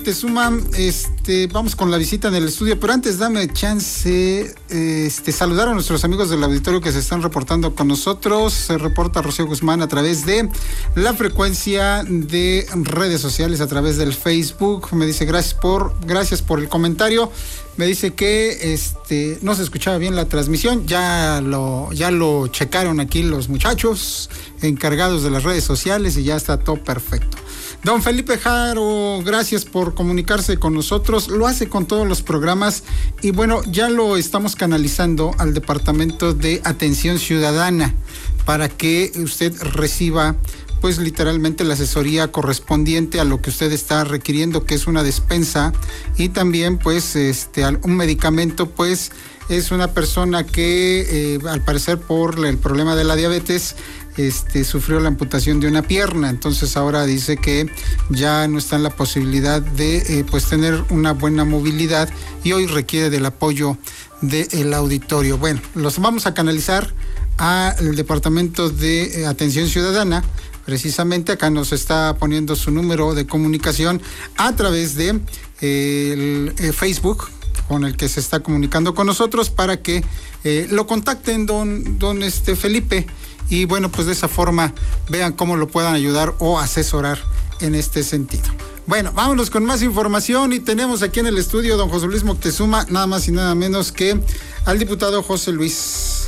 Moctezuma, vamos con la visita en el estudio, pero antes dame chance, saludar a nuestros amigos del auditorio que se están reportando con nosotros. Se reporta Rocío Guzmán a través de la frecuencia de redes sociales, a través del Facebook. Me dice gracias por el comentario. Me dice que no se escuchaba bien la transmisión. Ya lo checaron aquí los muchachos encargados de las redes sociales y ya está todo perfecto. Don Felipe Jaro, gracias por comunicarse con nosotros. Lo hace con todos los programas y bueno, ya lo estamos canalizando al Departamento de Atención Ciudadana para que usted reciba pues literalmente la asesoría correspondiente a lo que usted está requiriendo, que es una despensa y también pues un medicamento. Pues es una persona que al parecer por el problema de la diabetes sufrió la amputación de una pierna, entonces ahora dice que ya no está en la posibilidad de pues tener una buena movilidad y hoy requiere del apoyo del auditorio. Bueno, los vamos a canalizar al Departamento de Atención Ciudadana. Precisamente acá nos está poniendo su número de comunicación a través de el Facebook con el que se está comunicando con nosotros para que lo contacten don Felipe y bueno, pues de esa forma vean cómo lo puedan ayudar o asesorar en este sentido. Bueno, vámonos con más información y tenemos aquí en el estudio don José Luis Moctezuma, nada más y nada menos que al diputado José Luis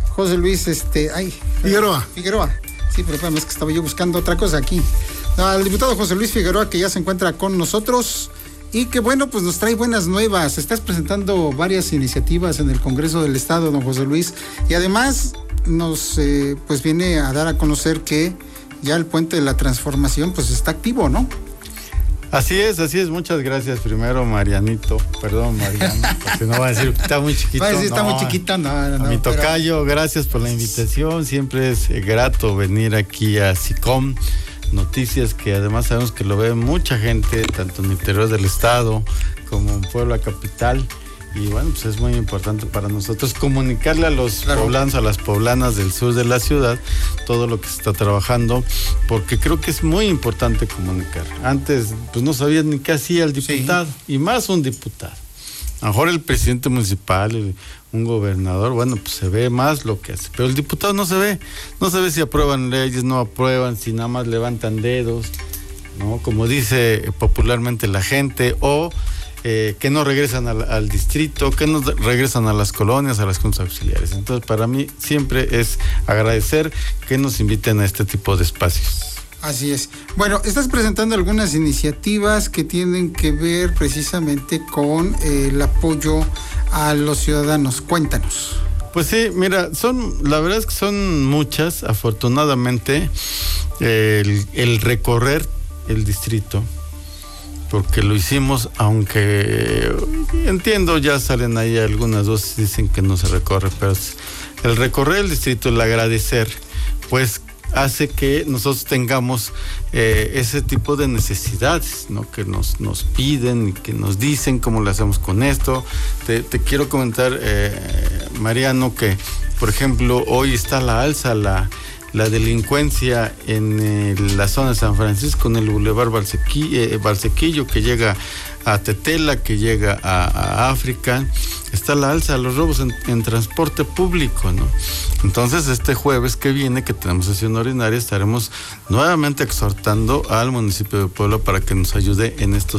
Figueroa. Sí, pero es que estaba yo buscando otra cosa aquí. Al diputado José Luis Figueroa, que ya se encuentra con nosotros y que bueno, pues nos trae buenas nuevas. Estás presentando varias iniciativas en el Congreso del Estado, don José Luis, y además nos pues viene a dar a conocer que ya el Puente de la Transformación pues está activo, ¿no? Así es, muchas gracias primero Mariano, porque no va a decir que está muy chiquito. Está muy chiquito, no. A mi tocayo, gracias por la invitación, siempre es grato venir aquí a SICOM Noticias, que además sabemos que lo ve mucha gente, tanto en el interior del estado como en Puebla capital. Y bueno, pues es muy importante para nosotros comunicarle a los poblanos, a las poblanas del sur de la ciudad, todo lo que se está trabajando, porque creo que es muy importante comunicar. Antes, pues no sabían ni qué hacía el diputado, y más un diputado. A lo mejor el presidente municipal, un gobernador, bueno, pues se ve más lo que hace, pero el diputado no se ve si aprueban leyes, no aprueban, si nada más levantan dedos, ¿no? Como dice popularmente la gente, o que no regresan al distrito, que no regresan a las colonias, a las juntas auxiliares. Entonces, para mí siempre es agradecer que nos inviten a este tipo de espacios. Así es. Bueno, estás presentando algunas iniciativas que tienen que ver precisamente con el apoyo a los ciudadanos. Cuéntanos. Pues sí, mira, la verdad es que son muchas, afortunadamente, el recorrer el distrito, porque lo hicimos, aunque entiendo, ya salen ahí algunas voces, dicen que no se recorre, pero el recorrer el distrito, el agradecer, pues hace que nosotros tengamos ese tipo de necesidades, ¿no? Que nos piden y que nos dicen cómo lo hacemos con esto. Te quiero comentar, Mariano, que por ejemplo hoy está a la alza la delincuencia en la zona de San Francisco, en el Boulevard Valsequillo, que llega a Tetela, que llega a África. Está a la alza los robos en transporte público, ¿no? Entonces, este jueves que viene, que tenemos sesión ordinaria, estaremos nuevamente exhortando al municipio de Puebla para que nos ayude en estos